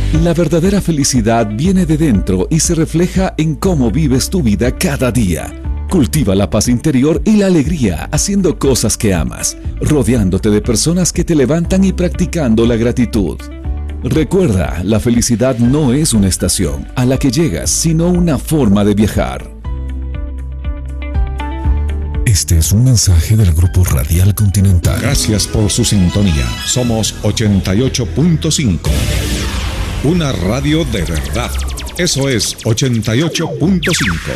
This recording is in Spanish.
La verdadera felicidad viene de dentro y se refleja en cómo vives tu vida cada día. Cultiva la paz interior y la alegría haciendo cosas que amas, rodeándote de personas que te levantan y practicando la gratitud. Recuerda, la felicidad no es una estación a la que llegas, sino una forma de viajar. Este es un mensaje del Grupo Radial Continental. Gracias por su sintonía. Somos 88.5. Una radio de verdad. Eso es 88.5.